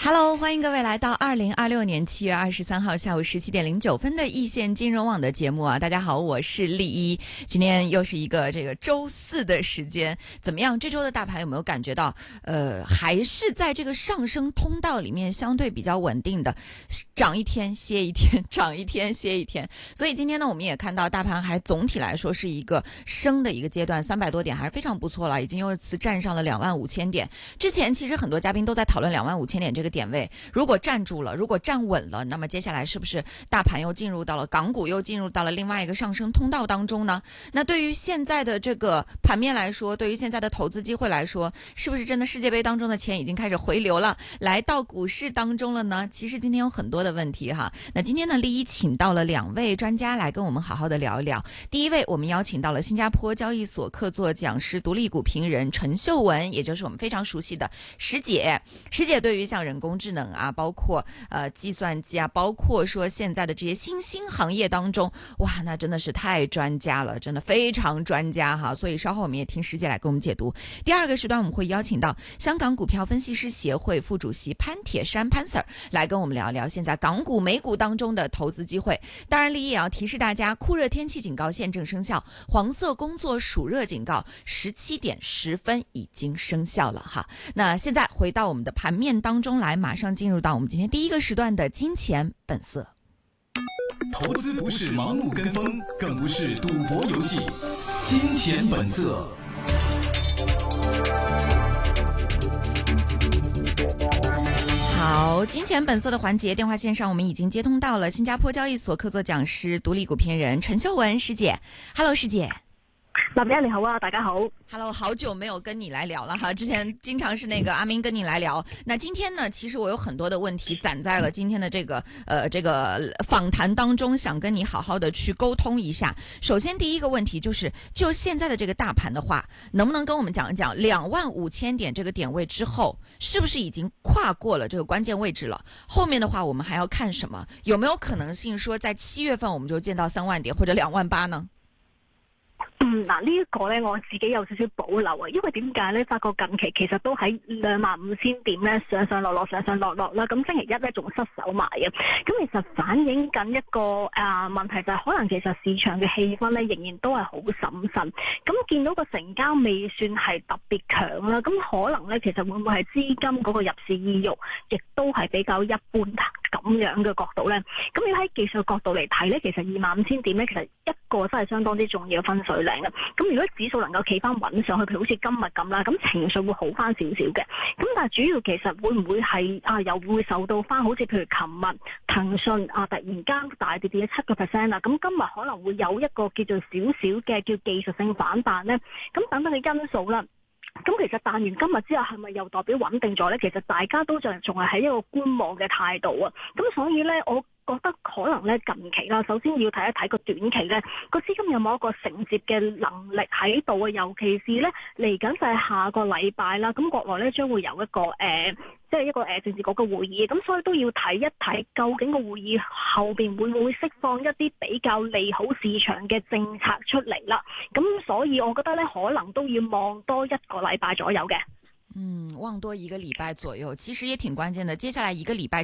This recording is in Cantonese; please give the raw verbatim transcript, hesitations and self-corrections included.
Hello， 欢迎各位来到二零二六年七月二十三号下午十七点零九分的易线金融网的节目啊！大家好，我是丽一。今天又是一个这个周四的时间，怎么样？这周的大盘有没有感觉到，呃，还是在这个上升通道里面相对比较稳定的，涨一天歇一天，涨一天歇一天。所以今天呢，我们也看到大盘还总体来说是一个升的一个阶段，三百多点还是非常不错了，已经又一次站上了两万五千点。之前其实很多嘉宾都在讨论两万五千点这个点位，如果站住了，如果站稳了，那么接下来是不是大盘又进入到了港股又进入到了另外一个上升通道当中呢？那对于现在的这个盘面来说，对于现在的投资机会来说，是不是真的世界杯当中的钱已经开始回流了，来到股市当中了呢？其实今天有很多的问题哈。那今天呢，丽一请到了两位专家来跟我们好好的聊一聊。第一位，我们邀请到了新加坡交易所客座讲师、独立股评人陈秀文，也就是我们非常熟悉的石姐。石姐对于像人工智能啊，包括呃计算机啊，包括说现在的这些新兴行业当中，哇，那真的是太专家了，真的非常专家哈。所以稍后我们也听石姐来给我们解读。第二个时段我们会邀请到香港股票分析师协会副主席潘铁山潘 Sir 来跟我们聊聊现在港股美股当中的投资机会。当然丽也要提示大家，酷热天气警告现正生效，黄色工作暑热警告十七点十分已经生效了哈。那现在回到我们的盘面当中来，马上进入到我们今天第一个时段的金钱本色。 投资不是盲目跟风，更不是赌博游戏。金钱本色。 好，金钱本色的环节，电话线上我们已经接通到了新加坡交易所客座讲师、独立股评人陈秀文师姐。Hello， 师姐。 老边你好啊，大家好。 Hello， 好久没有跟你来聊了哈，之前经常是那个阿明跟你来聊。那今天呢，其实我有很多的问题攒在了今天的这个呃这个访谈当中，想跟你好好的去沟通一下。首先第一个问题就是，就现在的这个大盘的话，能不能跟我们讲一讲两万五千点这个点位之后，是不是已经跨过了这个关键位置了？后面的话我们还要看什么？有没有可能性说在七月份我们就见到三万点或者两万八呢？ 嗯，嗱、這個、呢一個咧，我自己有少少保留啊，因為點解咧？發覺近期其實都喺兩萬五千點咧上上落落上上落落啦，咁星期一咧仲失手埋嘅，咁其實反映緊一個啊、呃、問題就係可能其實市場嘅氣氛咧仍然都係好審慎，咁見到個成交未算係特別強啦，咁可能咧其實會唔會係資金嗰個入市意欲亦都係比較一般咁樣嘅角度咧？咁要喺技術角度嚟睇咧，其實二萬五千點咧，其實一個真係相當之重要嘅分水嶺啦。咁如果指數能夠企翻穩上去，譬如好似今日咁啦，咁情緒會好翻少少嘅。咁但係主要其實會唔會係啊，又會受到翻好似譬如琴日騰訊啊突然間大跌跌咗七個 percent 啦，咁今日可能會有一個叫做少少嘅叫技術性反彈咧，咁等等嘅因素啦。咁其實彈完今日之後係咪又代表穩定咗咧？其實大家都仲仲係喺一個觀望嘅態度啊。咁所以咧，我覺得可能咧近期啦，首先要睇一睇個短期咧個資金有冇一個承接嘅能力喺度啊。尤其是咧嚟緊就係下個禮拜啦，咁國內咧將會有一個誒。呃即係一個誒政治局嘅會議，咁所以都要睇一睇究竟個會議後邊會唔會釋放一啲比較利好市場嘅政策出嚟啦。咁所以我覺得咧，可能都要望多一個禮拜左右嘅。 嗯，望多一個禮拜左右，其實也挺關鍵的。接下來一個禮拜